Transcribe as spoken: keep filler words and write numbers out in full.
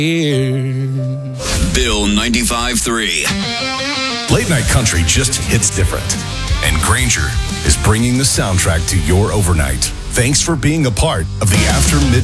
Bill ninety-five three. Late night country just hits different. And Granger is bringing the soundtrack to your overnight. Thanks for being a part of the After Midnight